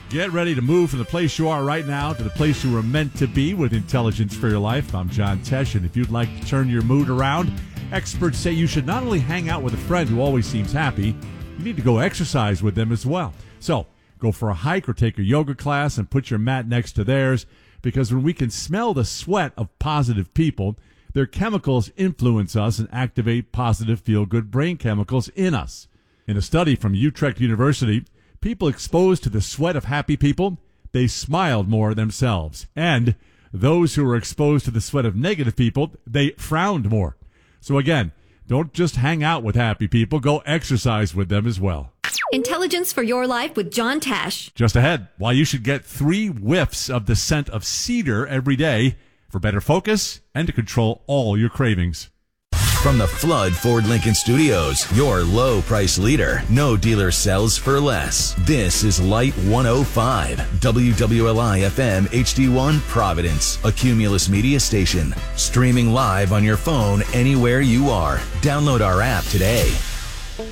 Get ready to move from the place you are right now to the place you were meant to be with Intelligence for Your Life. I'm John Tesh, and if you'd like to turn your mood around, experts say you should not only hang out with a friend who always seems happy, you need to go exercise with them as well. So, go for a hike or take a yoga class and put your mat next to theirs, because when we can smell the sweat of positive people, their chemicals influence us and activate positive feel-good brain chemicals in us. In a study from Utrecht University, people exposed to the sweat of happy people, they smiled more themselves. And those who were exposed to the sweat of negative people, they frowned more. So again, don't just hang out with happy people, go exercise with them as well. Intelligence for Your Life with John Tesh. Just ahead, why you should get 3 whiffs of the scent of cedar every day for better focus and to control all your cravings. From the Flood Ford Lincoln Studios, your low price leader. No dealer sells for less. This is Light 105, WWLI FM HD1 Providence, a Cumulus media station. Streaming live on your phone anywhere you are. Download our app today.